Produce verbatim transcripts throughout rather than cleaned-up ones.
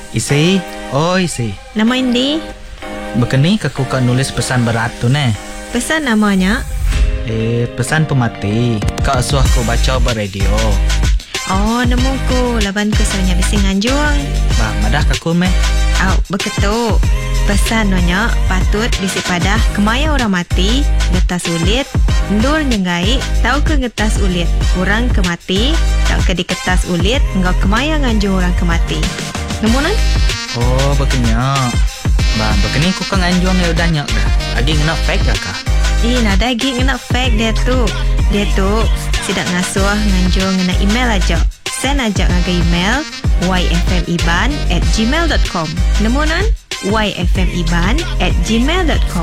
Isi, oh isi. Nama Indi? Begini aku kan nulis pesan berat tu ne. Pesan namanya? Eh, pesan pemati. Kak suah aku baca beradio. Oh, nemuku. Laban ku soalnya bising anjuang. Bah, madah kaku meh. Au, beketuk. Pesan nonya patut bisi padah kemaya orang mati, getas ulit, ndur nyengai, tau ke getas ulit, orang kemati, tau ke di ketas ulit, engkau kemaya nganjung orang kemati. Nemunan? Oh, begini. Bah, begini aku kan anjuang ya udah nyak dah. Lagi ngena fake dah kah? Ih, nak daging ngena fake dia tu. Dia tu sidak ngasuh nganjung ngena email aja. Send aja ngaga email y f m iban at gmail dot com. Nemunan? y f m iban at gmail dot com.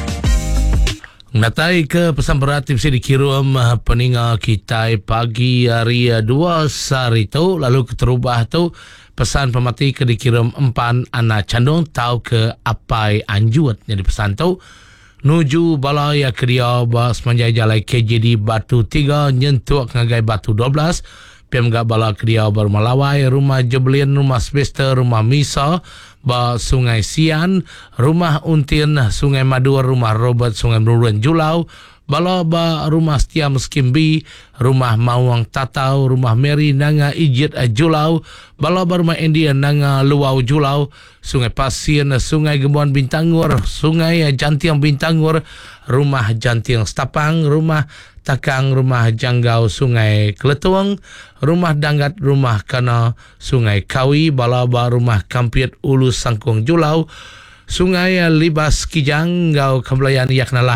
Natai ke pesan berat mesti dikirim peninga kita pagi hari dua sari tu, lalu keterubah tu pesan pemati ke dikirim empan anak candung tahu ke apa anjuat jadi pesan tu nuju balai ke dia bas menjai jalai K J D Batu tiga nyentuk ngagai Batu dua belas P M G bala ke dia bar Malawai, rumah Jeblin, rumah Spester, rumah Misa ba Sungai Sian, rumah Untin, Sungai Madur, rumah Robert, Sungai Meruan Julau, bala ba rumah Setia Meskimbi, rumah Mawang Tatau, rumah Mary Nanga Ijit Julau, bala ba rumah India Nanga Luau Julau, Sungai Pasir, Sungai Gembuan Bintangur, Sungai Jantiang Bintangur, rumah Jantiang Stapang, rumah Takang, rumah Janggau, Sungai Keletuang, rumah Danggat, rumah Kana, Sungai Kawi, balaba rumah Kampiat Ulu Sangkung Julau, Sungai Libas Kijang, Gau Kembelayan yaknalah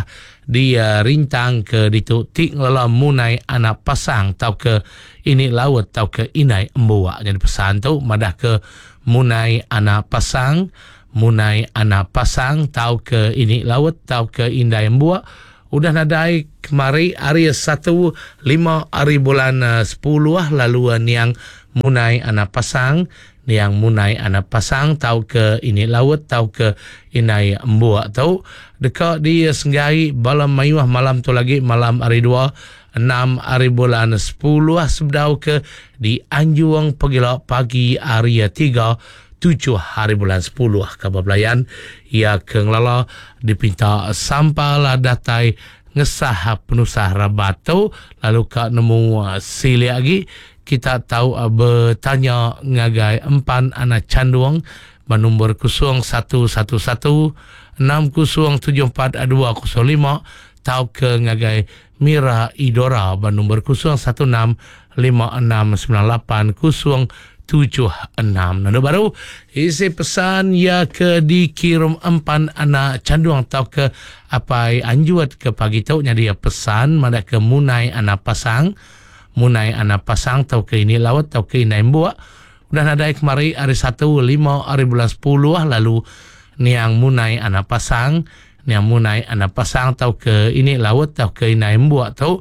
dia rintang ke ditu tik lala munai anak pasang tau ke ini laut tau ke inai embuak. Jadi pesan tu madah ke munai anak pasang, munai anak pasang tau ke ini laut tau ke inai embuak. Udah nadai kemari hari satu lima hari bulan uh, sepuluh lah lalu uh, niang munai anak pasang, niang munai anak pasang tau ke ini laut tau ke inai embuak tau dekat di Senggai balam mayuah malam tu lagi malam hari dua enam hari bulan sepuluh lah sebedau ke di Anjuang pagila pagi hari tiga tujuh hari bulan sepuluh kabar belayan ia kenglala dipinta sampal datai ngesah penusah rabato lalu kak nemu sili lagi kita tahu uh, bertanya ngagai empan anak canduang nombor kosong satu satu satu enam kosong tujuh empat dua kosong lima tahu ke ngagai Mira Idora nombor kosong satu enam lima enam sembilan lapan kosong tujuh enam. Nanda baru isi pesan ya ke dikirim empan anak canduang tau ke apa anjuat ke pagi tau jadi pesan mana ke munai anak pasang, munai anak pasang tau ke ini laut tau ke ini embuak. Udah nadai kemari hari satu lima hari bulan sepuluh lalu niang munai anak pasang, niang munai anak pasang tau ke ini laut tau ke ini embuak tau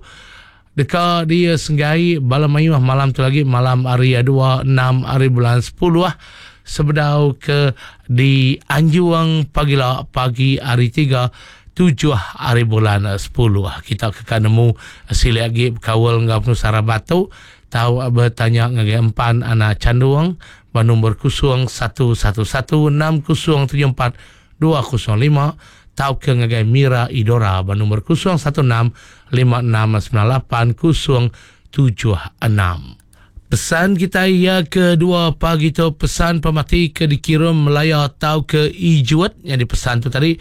dekat dia Senggai balam mayuah malam tu lagi malam hari dua enam hari bulan sepuluh lah sebedau ke di Anjuang pagila pagi hari tiga tujuh hari bulan sepuluh lah kita akan nemu sili lagi kawal ngap nusara batu tahu bertanya ngagi empan anak canduang nombor kosong satu satu satu enam kosong tujuh empat dua kosong lima tahu ke ngagai Mira Idora nombor kosong satu enam lima enam sembilan lapan kosong tujuh enam. Pesan kita ya kedua pagi tu pesan pemati ke dikirim Melaya tahu ke Ijuat yang dipesan tu tadi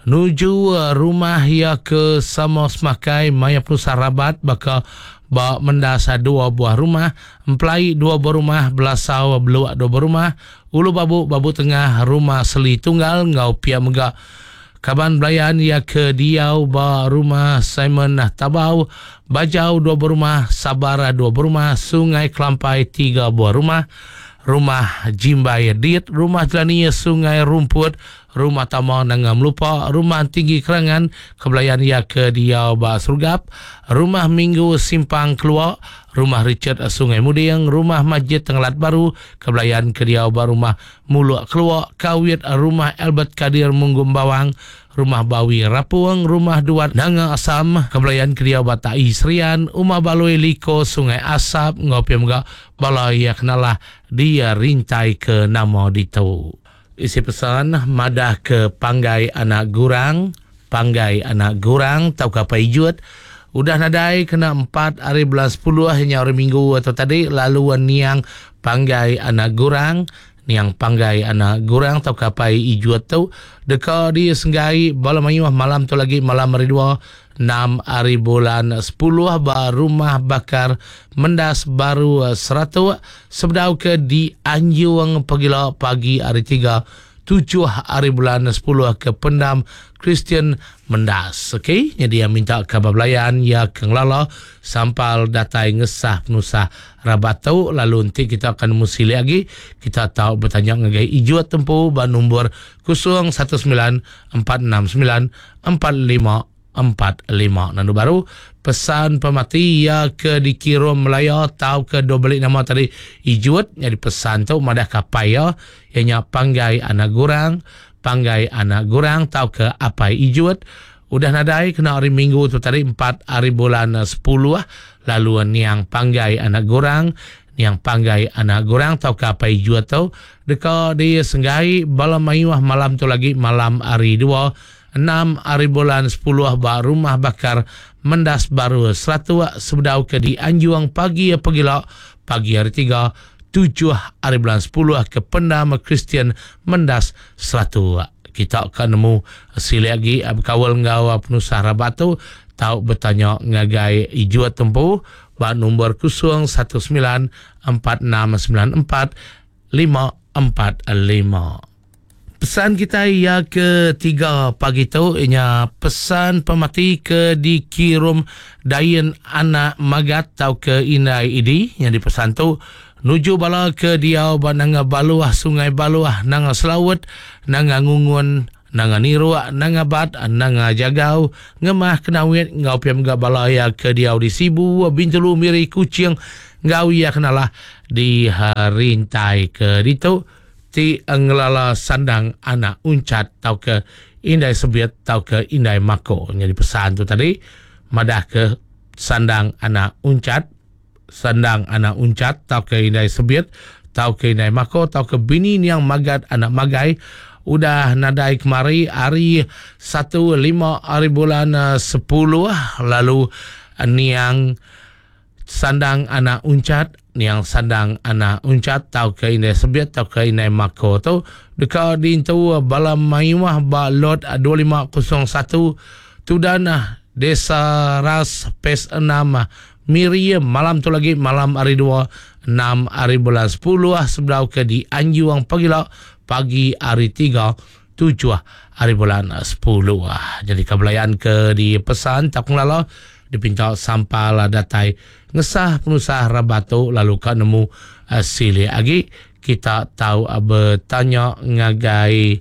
nuju rumah ya ke sama semakai maya penusa rabat baka ba mendasa dua buah rumah empelai dua buah rumah belasau beluak dua buah rumah ulu babu babu tengah rumah seli tunggal ngau pia mega Kaban Belayan ya ke Diau ba rumah Simon nah Tabau Bajau dua buah rumah Sabara dua buah rumah Sungai Kelampai tiga buah rumah rumah Jimbai Dit rumah Jelania Sungai Rumput rumah tama nanga melupa, rumah tinggi kerangan kebelayan ia ke Diau Ba Surgap, rumah Minggu Simpang Keluar, rumah Richard Sungai Muding, rumah Masjid Tenggelat Baru kebelayan ke Diau Ba, rumah Muluk Keluar, Kawit rumah Albert Kadir Munggum Bawang, rumah Bawi Rapuang, rumah Duat Nanga Asam kebelayan ke Diau Ba Tai Serian, Umah Baloi Liko Sungai Asap ngopi mga balai ya kenalah dia rintai ke nama ditau. Isi pesan madah ke Panggai Anak Gurang, Panggai Anak Gurang tau kapai jut. Udah nadai kena empat hari bulan sepuluh hanya hari minggu atau tadi laluan niang Panggai Anak Gurang, niang Panggai Anak Gurang tau kapai ijuat tu deka dia senggai bala mayuah malam tu lagi malam hari dua enam hari bulan sepuluh ba rumah bakar mendas baru seratus sebedau ke di Anjuang pagila pagi hari tiga tujuh hari bulan sepuluh ke pendam Christian Mendas. Okey, jadi dia minta kabar belayan ya keng lala sampal datai ngesah penusah rabatau lalu nanti kita akan musili lagi kita tahu bertanya ngagai ijuat tempuh ba nombor kosong satu sembilan empat enam sembilan empat lima empat lima. Nandu baru pesan pemati ya ke dikirim Melaya tahu ke dua balik nama tadi ijuat jadi pesan tu madah kapai ya ianya Panggai Anak Gurang, Panggai Anak Gurang tahu ke apa ijuat udah nadai kena hari minggu tu tadi empat hari bulan sepuluh lalu niang Panggai Anak Gurang, niang Panggai Anak Gurang tahu ke apa ijuat tu deka dia senggai bala mayuah malam tu lagi malam hari dua enam hari bulan sepuluh ba rumah bakar mendas baru seratus sebedau ke di Anjuang pagi pagila pagi hari tiga tujuh hari bulan sepuluh ke pendam Christian mendas seratus. Kita akan nemu sili lagi kawal ngawa penusah rabatu tahu bertanya ngagai ijuat tempuh ba nombor kosong satu sembilan empat enam sembilan empat lima empat lima. Pesan kita ya ketiga pagi tu ianya pesan pemati ke dikirim Dayan Anak Magat tau ke Inai Idi yang dipesan tu nuju bala ke Diau Ba nanga Baluah Sungai Baluah nanga Selawat nanga Ngungun nanga Nirua nanga Bat nanga Jagau ngemah kenawit ngau piam ga bala ya ke Diau di Sibu Bintulu Miri Kucing ngau ya kenalah di harintai ke ditu ti ngelala sandang anak uncat tau ke Indai Sebiat tau ke Indai Mako. Jadi pesan tu tadi madah ke sandang anak uncat, sandang anak uncat tau ke Indai Sebiat tau ke Indai Mako tau ke bini yang magat anak magai udah nadai kemari hari satu lima hari bulan sepuluh lalu niang sandang anak uncat niang sandang anak uncat tau ke Indai Sebiat tau ke Indai Mako tu deka di tu bala mayuah ba lot dua lima kosong satu tudana Desa Ras Pes enam Miriam malam tu lagi malam hari dua enam hari bulan sepuluh sebedau ke di Anjuang pagila pagi hari tiga tujuh hari bulan sepuluh. Jadi kebelayan ke di pesan tak lala dipinta sampal datai ngesah penusah rabatu lalu kan nemu uh, sili lagi kita tahu uh, bertanya ngagai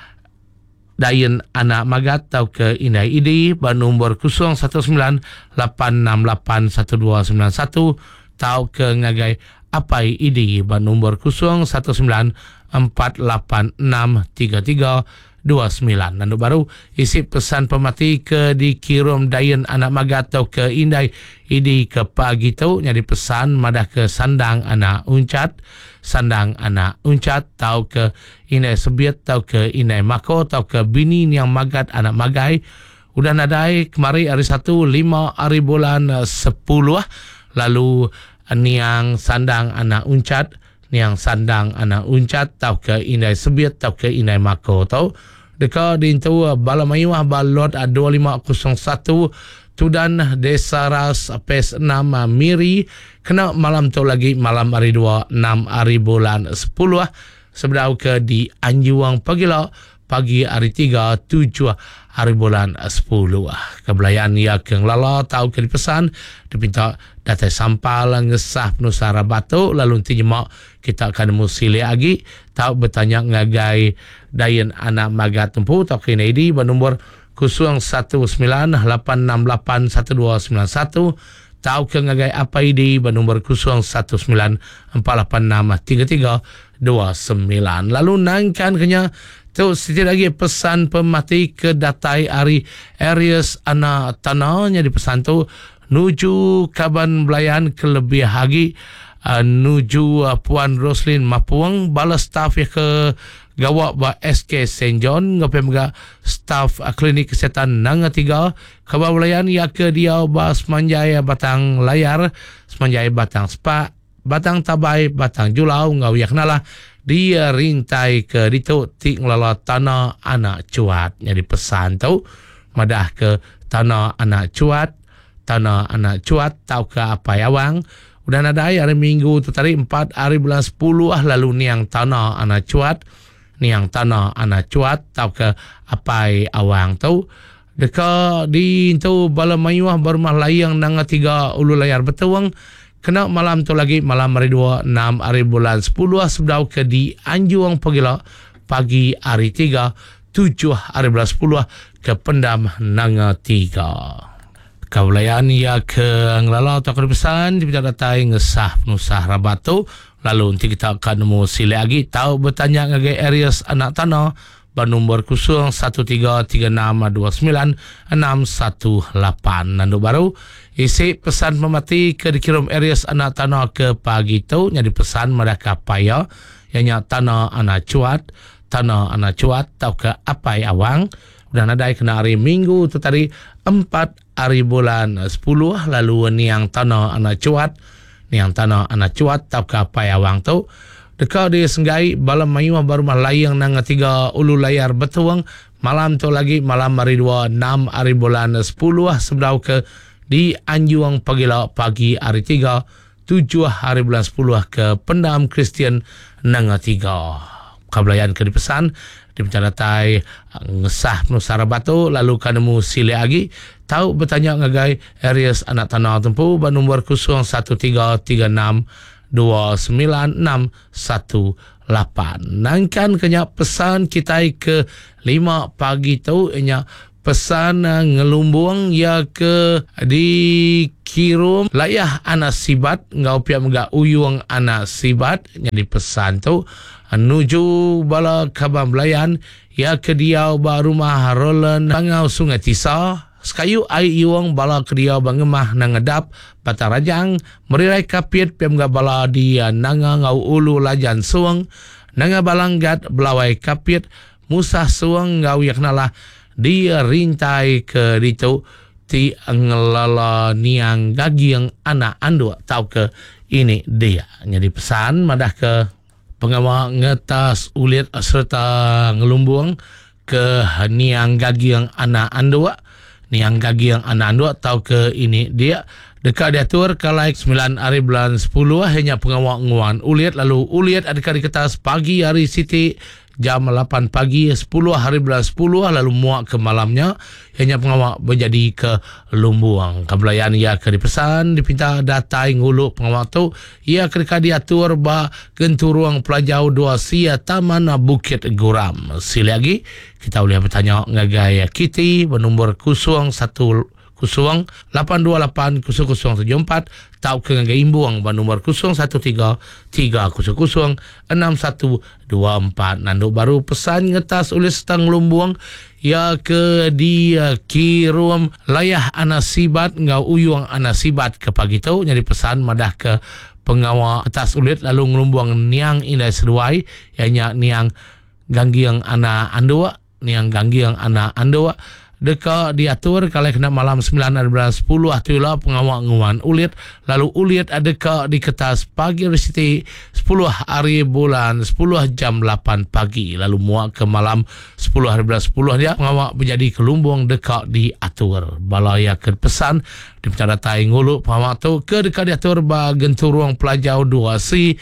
Dayan Anak Magat tau ke Inai Idi ba nombor kosong satu sembilan lapan enam lapan satu dua sembilan satu tau ke ngagai Apai Idi ba nombor kosong satu sembilan empat lapan enam tiga tiga dua sembilan. Nandu baru isi pesan pemati ke dikirim Dayan Anak Magat tau ke Indai Idi ke pagi tu jadi pesan madah ke sandang anak uncat, sandang anak uncat tau ke Indai Sebiat tau ke Indai Mako tau ke bini yang magat anak magai udah nadai kemari hari satu lima hari bulan sepuluh lalu niang sandang anak uncat niang sandang anak uncat tau ke Indai Sebiat tau ke Indai Mako tau deka di tu bala mayuah balot dua lima kosong satu tudan Desa Ras Pes enam Miri kena malam tu lagi malam hari dua enam hari bulan sepuluh sebedau ke di Anjuang pagila pagi hari tiga tujuh hari bulan sepuluh. Kebelayan ia keng lala tahu ke dipesan dipinta datai sampal ngesah penusara batu lalu nanti nyemak kita akan musili lagi tahu bertanya ngagai dayan anak magat tempuh tahu kini di bernombor kosong satu sembilan lapan enam lapan satu dua sembilan satu tahu ke ngagai apa ini bernombor kosong satu sembilan empat lapan enam tiga tiga dua sembilan. Lalu nangkan kenya tu sedikit lagi pesan pemati ke datai hari Aries anak tanahnya dipesan tu nuju kaban belayan kelebih lagi uh, nuju uh, Puan Roslin Mapuang bala staff ya ke gawak ba S K Saint John ngapai mga staff uh, klinik kesihatan nang tiga kaban belayan ya ke dia ba semanjai batang layar semanjai batang spa batang tabai batang julau ngau yak nalah dia rintai ke ditu tik ngelala tanah anak cuat jadi pesan tu madah ke tanah anak cuat tanah anak cuat tahu ke apa awang udah ada hari minggu tu tadi empat hari bulan sepuluh ah lalu niang tanah anak cuat niang tanah anak cuat tahu ke apa awang tu deka di tu bala mayuah bermah layang nang tiga ulu layar betuang kena malam tu lagi malam hari dua enam hari bulan sepuluh sebdau ke di Anjuang Pagila pagi hari tiga tujuh hari bulan sepuluh ke Pendam nanga tiga. Kaulayan ya ke ngelala atau kepesan di bidang datai ngesah penusah rabatu lalu nanti kita akan nemu sila lagi tahu bertanya ngagai Aries anak tanah bernombor kosong satu tiga tiga enam dua sembilan enam satu lapan. Nandu baru isi pesan pemati ke dikirim Aries anak tanah ke pagi tu jadi pesan mereka paya yang tanah anak cuat tanah anak cuat tahu ke apa awang dan ada kena hari minggu tu tadi empat hari bulan sepuluh lalu ni yang tanah anak cuat ni yang tanah anak cuat tahu ke apa awang tu dekat dia senggai balam mayuah baru layang nang tiga ulu layar betuang malam tu lagi malam hari dua enam hari bulan sepuluh sebdau ke di Anjuang Pagila pagi hari tiga tujuh hari bulan sepuluh ke Pendam Kristian nang tiga. Kabelayan ke dipesan di pencadatai ngesah penusara batu lalu kanemu sili lagi tahu bertanya ngagai Aries anak tanah tempuh bernombor kosong satu tiga tiga enam dua sembilan enam satu lapan. Nangkan kenya pesan kita ke lima pagi tu nya pesan uh, ngelumbuang ya ke di kirum layah anak sibat ngau pia mga uyuang anak sibat jadi pesan tu uh, nuju bala kabam belayan ya ke dia ba rumah Roland bangau Sungai Tisa sekayu ai iwang bala ke dia bangemah nangedap Patarajang merirai kapit pia mga bala dia nanga ngau ulu lajan suang nanga balanggat belawai kapit musah suang ngau yaknalah dia rintai ke ditu ti ngelala niang gagiang anak andu tahu ke ini dia jadi pesan madah ke pengawa ngetas ulit serta ngelumbuang ke niang gagiang anak andu niang gagiang anak andu tahu ke ini dia dekat diatur kalai sembilan hari bulan sepuluh hanya pengawa nguan ulit lalu ulit adakah di kertas pagi hari siti jam lapan pagi sepuluh hari bulan sepuluh lalu muak ke malamnya hanya pengawak berjadi ke Lumbuang. Kabelayan ia ke dipesan dipinta datai ngulu pengawak tu ia ketika diatur ba genturuang pelajau dua sia Taman Bukit Guram. Sila lagi kita boleh bertanya ngagai Kitty bernombor kosong satu kosong lapan dua lapan kosong kosong tujuh empat tahu ke ngagai Imbuang bernombor kosong satu tiga tiga kosong kosong enam satu dua empat. Nanduk baru pesan ngetas oleh setang Lumbuang ya ke dia kirum layah anasibat ngau uyuang anasibat ke pagi tu jadi pesan madah ke pengawa atas ulit lalu ngelumbuang niang indah seruai ianya niang ganggiang anak andua niang ganggiang anak andua deka diatur kalau kena malam sembilan hari bulan sepuluh atulah pengawak nguan ulit lalu ulit adeka di kertas pagi resiti sepuluh hari bulan sepuluh jam lapan pagi lalu muak ke malam sepuluh hari bulan sepuluh dia pengawak menjadi ke Lumbuang deka diatur balaya ke pesan di pencadatai ngulu pengawak tu ke deka diatur ba genturuang pelajau dua si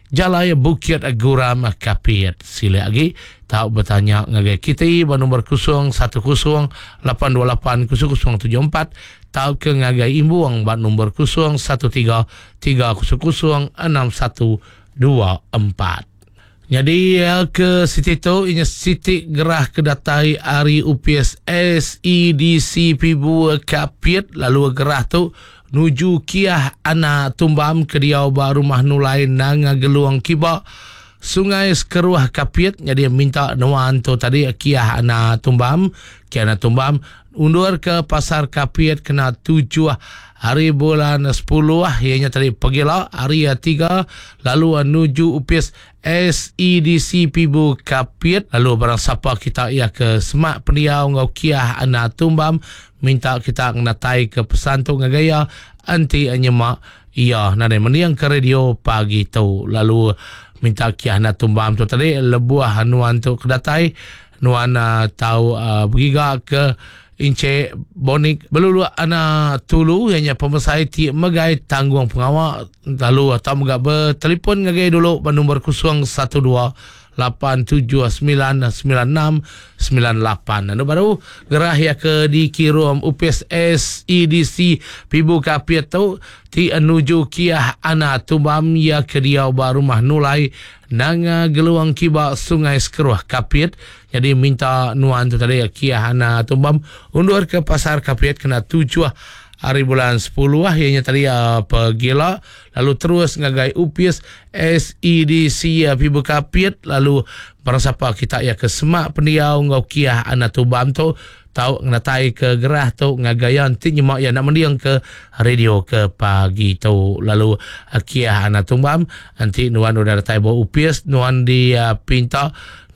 Jalai Bukit Guram Kapiat. Sila lagi tahu bertanya ngagai kita ba nombor kosong satu kosong lapan dua lapan kosong kosong tujuh empat. Tahu ke ngagai imbuang ba nombor kosong satu tiga tiga kosong kosong enam satu dua empat. Jadi ya, ke Siti tu inya Siti gerah kedatai Ari U P S S E D C Pibu Kapiat. Lalu gerah tu nuju Kiah Ana Tumbam ke dia ba rumah nulai nanga geluang kiba Sungai Sekeruah Kapiat. Jadi minta nuan tu tadi Kiah Ana Tumbam, Kiah Ana Tumbam undur ke pasar Kapiat kena tujuh hari bulan sepuluh ianya tadi pergilah hari tiga lalu menuju U P S S E D C Pibu Kapiat. Lalu barang siapa kita ia ke semak pendiau ngau Kiah Ana Tumbam minta kita ngatai ke pesan tu ngagaya anti anyemak ia nadai meniang ke radio pagi tu. Lalu minta Kiah Ana Tumbam tu tadi lebuah nuan tu kedatai nuan uh, tahu uh, bergiga ke Ince Bonik belulu ana tulu hanya pemesai ti megai tanggung pengawal. Lalu atau megak bertelefon ngagai dulu nombor kosong satu dua lapan tujuh sembilan sembilan enam sembilan lapan. Anu baru gerah ya ke di Kirom U P S S E D C Pibu Kapiat tu ti menuju Kiah Ana Tumbam ya ke dia rumah nulai nanga geluang kiba Sungai Sekeruah Kapiat. Jadi minta nuan tu tadi Kiah Ana Tumbam undur ke pasar Kapiat kena tujuh hari bulan sepuluh ianya tadi uh, pergilah. Lalu terus ngagai U P S S E D C uh, Pibu Kapiat. Lalu barang siapa kita ya ke semak pendiau ngau Kiah Ana Tumbam tu tahu ngatai ke gerah tu ngagaya nanti nyemak ya nak mendiang ke radio ke pagi tu. Lalu uh, Kiah Ana Tumbam nanti nuan udah datai bawa U P S nuan di uh, pinta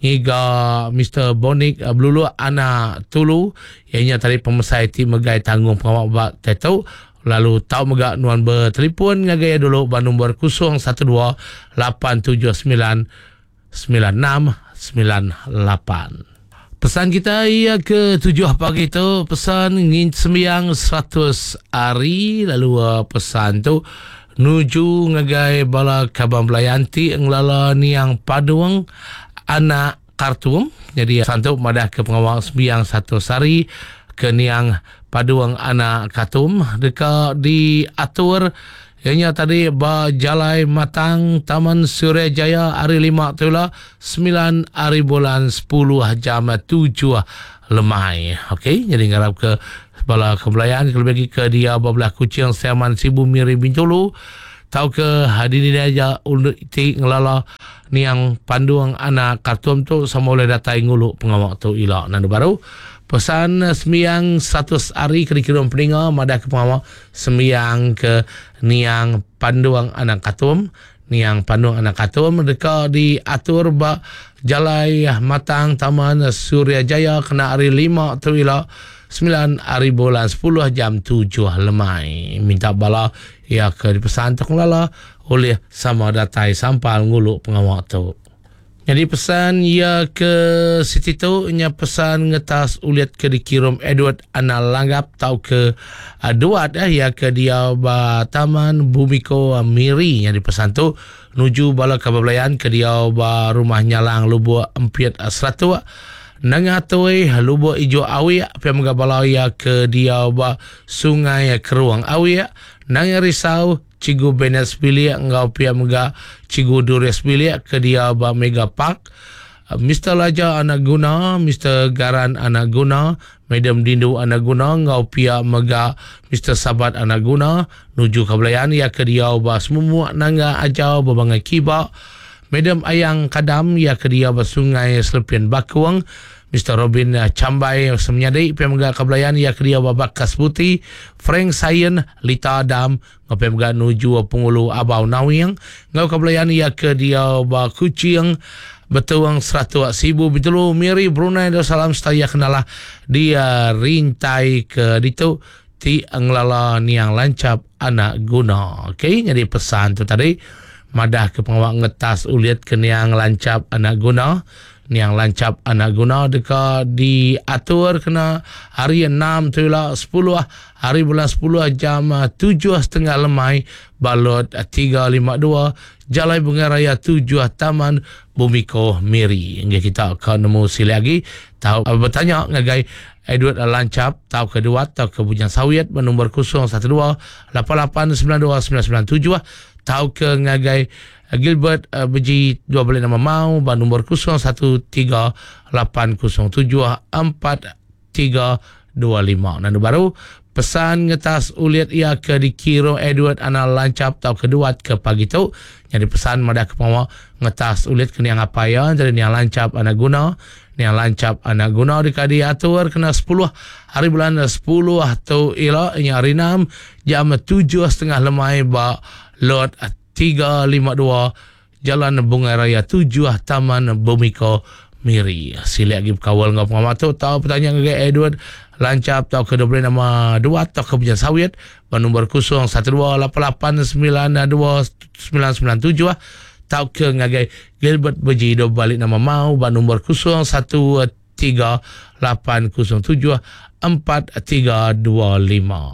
ngiga Mister Bonik uh, belulu ana tulu ianya tadi pemesai ti megai tanggung pengawal bak tetu. Lalu tahu megak nuan bertelefon ngagaya dulu ba nombor kosong satu dua lapan tujuh sembilan sembilan enam sembilan lapan. Pesan kita ia ke tujuh pagi tu pesan ingin sembiang seratus hari. Lalu uh, pesan tu nuju ngagai bala Kabang Belayanti nglala niang paduang anak kartum. Jadi santuk madah ke pengawal sembiang satu sari ke niang paduang anak katum dekat di atur ianya tadi ba Jalai Matang Taman Suryajaya hari lima tula sembilan hari bulan sepuluh jam tujuh lemai. Okey, jadi ngarap ke bala kebelayaan kalau bagi ke dia belah Kuching Seaman Sibu Miri Bintulu tahu ke hadirin aja untuk ti ngelala ni yang panduang anak kartum tu sama oleh datai ngulu pengawak tu ilak nandu baru pesan sembiang seratus hari ke dikirim peninga madah ke pengawak sembiang ke niang panduang anak kartum niang panduang anak kartum mereka diatur ba Jalai Matang Taman Suryajaya kena hari lima tu ilak sembilan hari bulan sepuluh jam tujuh lemai. Minta bala ya ke dipesan tu lala oleh sama datai sampal ngulu pengawal tu. Jadi pesan ya ke Siti tu nya pesan ngetas uliat ke dikirim Edward Ana Langgap tahu ke Edward eh, ya ke dia ba Taman Bumiko Miri. Yang dipesan tu nuju bala kabablayan ke dia ba rumah nyalang lubu empiat seratus nangatoi lubu ijo awi apa mga balaya ke dia ba Sungai Keruang awi nang risau Cigu Benes bilik ngau pia mga Cigu Dures bilik ke dia ba Mega Park. Mister Laja anak guna, Mister Garan anak guna, Madam Dindu anak guna, ngau pia mga Mister Sabat anak guna, nuju kabelayan ya ke dia ba semua nanga ajau babangai kiba. Madam Ayang Kadam ya ke dia ba Sungai Selepian Bakuang. Mister Robin Chambai semenyadai pemega kabelayan ya ke dia ba Bakas Putih. Frank Sayen Lita Adam ngapemega nuju pengulu Abau Nawiang. Ngau kabelayan ya ke dia ba Kuching Betuang seratus sibu Bitulu Miri Brunei Darussalam setaya kenalah dia rintai ke ditu ti anglala niang lancap anak guna. Okey, jadi pesan tu tadi madah ke pengawak ngetas uliat ke niang lancap anak guna. Niang lancap anak guna dekat diatur kena hari enam tulah sepuluh hari bulan sepuluh jam tujuh setengah lemai balot tiga lima dua Jalai Bunga Raya tujuh Taman Bumiko Miri. Hingga kita akan nemu sila lagi. Tahu uh, bertanya ngagai Edward Lancap, tahu kedua, tahu ke Bujang Sawit, nombor kosong satu dua lapan lapan sembilan dua sembilan sembilan tujuh. Tahu ke ngagai Gilbert uh, Beji dua balik nama mau, nombor kosong satu tiga lapan kosong tujuh empat tiga dua lima. Dan baru pesan ngetas uliat ia ke dikira Edward Ana Lancap tahu kedua ke pagi tu. Jadi pesan madah ke pawa ngetas uliat kena yang apa ya, jadi yang Lancap ana guna, yang Lancap ana guna dikadi atur kena sepuluh hari bulan sepuluh atau ila yang hari enam jam tujuh setengah lemai ba lot tiga lima dua Jalan Bunga Raya tujuh Taman Bumiko Miri. Sila lagi kawal ngau pengamat tu tahu pertanyaan ke Edward Lancap tahu ke double nama dua tahu ke Bujang Sawit nombor kosong satu dua lapan lapan sembilan dua sembilan sembilan tujuh. Tahu ke ngagai Gilbert Beji do balik nama mau nombor kosong satu tiga lapan kosong tujuh empat tiga dua lima.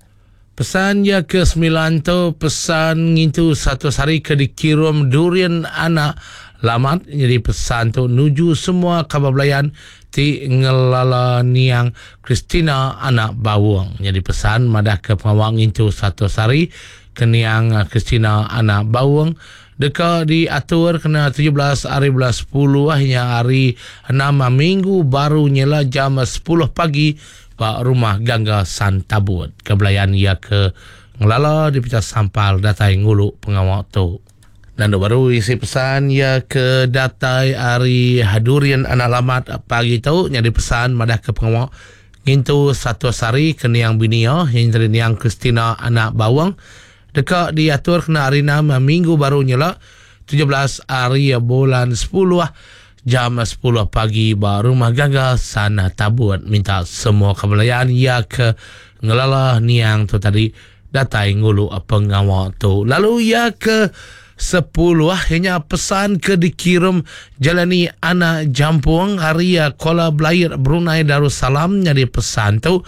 Pesan ya ke sembilan tu pesan ngintu satu hari ke dikirim durian anak lamat. Jadi pesan tu nuju semua kabablayan ti ngelala niang Christina anak bawang. Jadi pesan madah ke pengawang ngintu satu hari ke niang Christina anak bawang. Deka diatur kena tujuh belas hari bulan sepuluh hingga hari enam minggu baru nyela jam sepuluh pagi pak rumah Gangga Santabut. Kebelayan ia ke ngelala di pecah sampal datai ngulu pengawak tu. Dan baru isi pesan ia ke datai hari hadurian anak lamat pagi tu. Jadi pesan madah ke pengawak ngintu satu hari ke niang binia hingga niang Christina anak bawang. Dekat diatur kena hari enam minggu baru nyela tujuh belas hari bulan sepuluh jam sepuluh pagi baru rumah Gangga Sana Tabut. Minta semua kebelayan ia ke ngelala niang tu tadi datai ngulu pengawal tu. Lalu ia ke sepuluh hanya pesan ke dikirim jalani anak jampuang Haria Kuala Blair Brunei Darussalam. Jadi pesan tu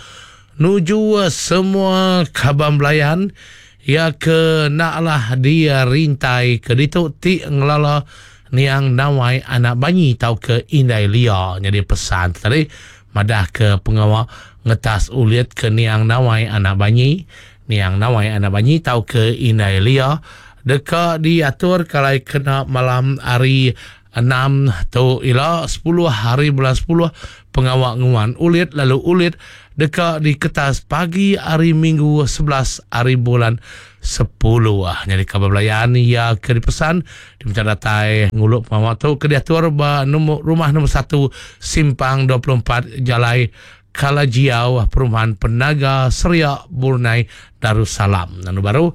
nuju semua kabam belayan ya ke naklah dia rintai ke ditu ti ngelala niang nawai anak banyi tau ke Indai Lia. Jadi pesan tadi madah ke pengawal ngetas ulit ke niang nawai anak banyi, niang nawai anak banyi tau ke Indai Lia. Dekat diatur kalau kena malam hari enam tu ila sepuluh hari bulan sepuluh pengawak nguan ulit. Lalu ulit dekat di kertas pagi hari minggu sebelas hari bulan sepuluh. Jadi kabablayan ya ke dipesan di datai nguluk pengawak tu ke diatur ba nomor, rumah nombor satu Simpang dua puluh empat Jalai Kalajiau Perumahan Penaga Seriak Brunei Darussalam. Dan baru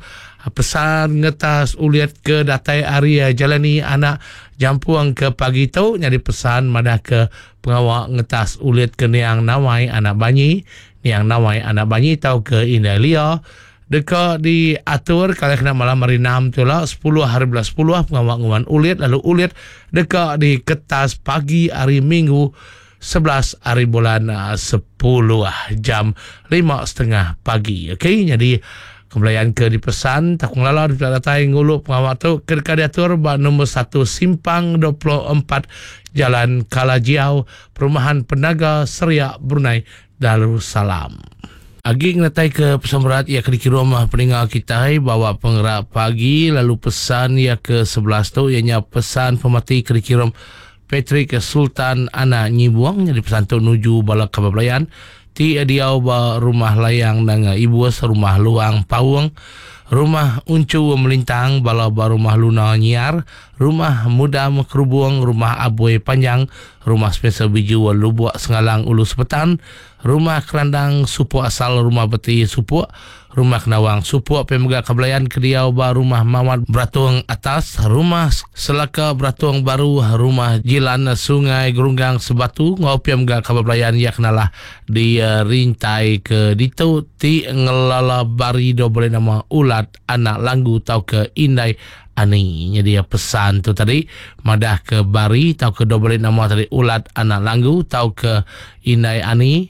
pesan ngetas uliat ke datai area jalani anak jampuang ke pagi tu. Jadi pesan madah ke pengawak ngetas uliat ke niang nawai anak banyi, niang nawai anak banyi tau ke Indai Lia. Dekat diatur kalau kena malam hari enam tu lah sepuluh hari bulan sepuluh pengawak nguan uliat. Lalu uliat dekat di kertas pagi hari minggu sebelas hari bulan sepuluh jam lima setengah pagi. Okey, jadi kebelayan ke dipesan tak ngelala di datai ngulu pengawak tu ke diatur ba nombor satu Simpang dua puluh empat Jalan Kalajiau Perumahan Penaga Seriak Brunei Darussalam. Agi ngatai ke pesan berat ia ke dikira rumah peninggal kita bawa penggerak pagi. Lalu pesan ia ke sebelas tu ianya pesan pemati ke dikira Patrick Sultan anak nyibuang. Jadi pesan tu nuju bala kabablayan ti diau ba rumah layang dengan ibu rumah luang pawang, rumah uncu melintang bala ba rumah luna nyiar, rumah muda mekerubung, rumah aboy panjang, rumah spesial biju lubuk sengalang ulu sepetan, rumah kerandang supu asal rumah beti supu, rumah kenawang supu pemega kabelayan kediau ba rumah Mawad Beratuang Atas, rumah Selaka Beratuang Baru, rumah Jilan Sungai Gerunggang Sebatu ngopiam ga kabelayan ya kenalah di uh, rintai ke ditu ti ngelala bari do boleh nama ulat anak langgu tau ke Indai Ani. Jadi ya pesan tu tadi madah ke bari tau ke do boleh nama tadi ulat anak langgu tau ke Indai Ani.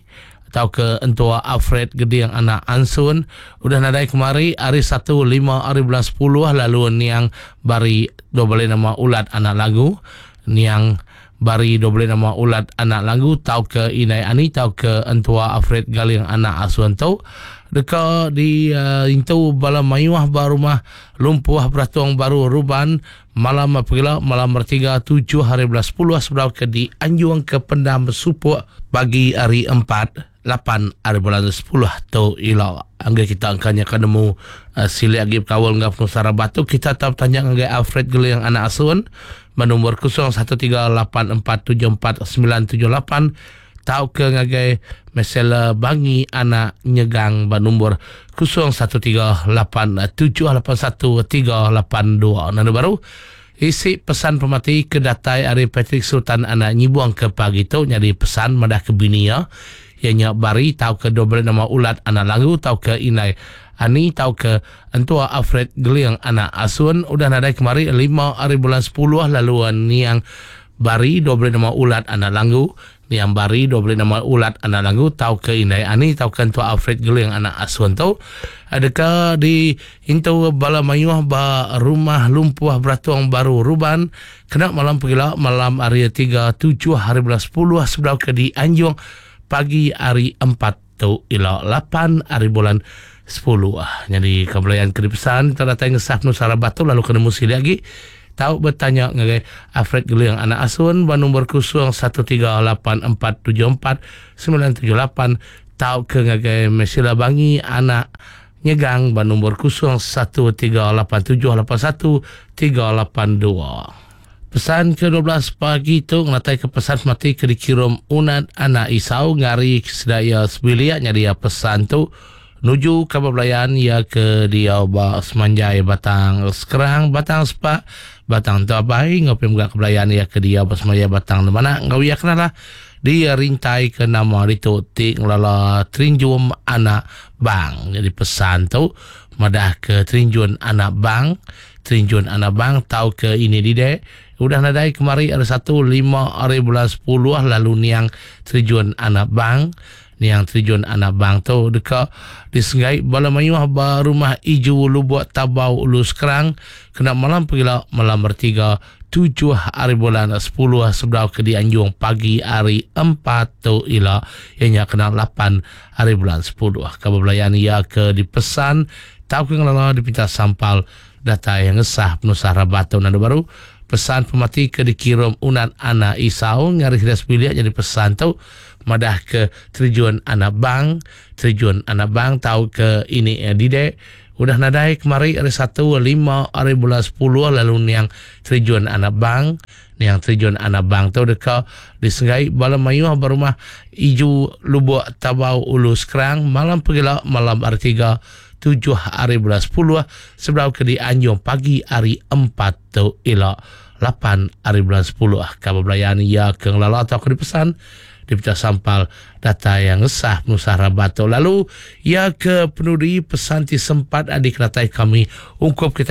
atau ke Entua Alfred Gediang anak Ansun udah nadai kemari hari satu lima hari bulan sepuluh lalu niang bari dobel nama ulat anak lagu niang bari dobel nama ulat anak lagu tau ke Inai Ani tau ke Entua Alfred Gediang anak Ansun tau deka di uh, intu bala mayuah barumah lumpuh beratuang baru ruban malam apabila malam bertiga tujuh hari belas sepuluh sebelah ke di anjuang ke pendam supuk bagi hari empat lapan hari bulan sepuluh tu ila angga kita angkanya kademu uh, sili agi kawal ngap nusara batu kita tak tanya angga Alfred Geliang anak Asun menumur kosong satu tiga lapan empat tujuh empat sembilan tujuh lapan tau ke ngagai Mesela Bangi anak Nyegang bernomor kosong satu tiga lapan tujuh lapan satu tiga lapan dua. Nanti baru isi pesan pemati ke datai Ari Patrick Sultan anak Nyibuang ke pagi tu nyari pesan madah ke binia ianya bari tau ke dobel nama ulat anak lagu tau ke Inai Ani tau ke Entua Alfred Geliang anak Asun udah nadai kemari lima hari bulan sepuluh lalu niang bari dobel nama ulat anak lagu yang bari dobel nama ulat anak lagu tau ke Inai Ani tau ke Entua Alfred Geliang anak Asun tau adakah di intu bala mayuah ba rumah lumpuh beratuang baru ruban kena malam pegila malam hari tiga tujuh hari bulan sepuluh sebelah ke di Anjung pagi hari empat tu ila lapan hari bulan sepuluh. Jadi kebelayan kedipesan terdatai ngesah Nusara Batu lalu kena musi lagi tahu bertanya ngagai Alfred Geliang anak Asun bernomor kosong satu tiga lapan empat tujuh empat sembilan tujuh lapan tahu ke ngagai Mesela Bangi anak Nyegang bernomor kosong satu tiga lapan tujuh lapan satu tiga lapan dua. Pesan ke dua belas pagi tu ngatai ke pesan mati ke dikirim unat anak Isau ngari sedaya sebilia nyari pesan tu nuju ke pembelayan ya ke dia ba Semanjai Batang Sekerang Batang Sepak Batang Tabai ngopi mga kebelayan ya ke dia ba Semanjai Batang mana ngawi ya kenala dia rintai ke nama dituti ngelala Trinjum anak Bang. Jadi pesan tu madah ke Trinjun anak Bang Trinjun anak Bang tahu ke ini dide udah nadai kemari ada satu lima hari bulan sepuluh lalu niang Trinjun anak Bang niang Trinjun anak Bang tu dekat disenggai bala mayuah ba rumah ijo Lubuk Tabau Ulu Sekerang kena malam pegila malam bertiga tujuh hari bulan sepuluh sebelah ke di Anjung pagi hari empat tu ila ianya kena lapan hari bulan sepuluh kabelayan ia ke dipesan tahu ke ngelala dipinta sampal data yang ngesah Nusara Batu nanti baru pesan pemati ke dikirim unat anak Isau ngari hidas bilik jadi pesan tu madah ke Trinjun anak Bang Trinjun anak Bang tahu ke ini eh, dide udah nadai kemari hari satu lima hari bulan sepuluh lalu niang Trinjun anak Bang niang Trinjun anak Bang tu dekat disenggai bala mayuah berumah ijo Lubuk Tabau Ulu Sekerang malam pegila malam hari tiga tujuh hari bulan sepuluh sebelah ke di Anjung pagi hari empat tu ila lapan hari bulan sepuluh kabelayan ya ke ngelala atau ke dipesan dipecah sampal data yang sah Nusara Batu lalu ya ke penudi pesan ti sempat adik ratai kami ungkup kita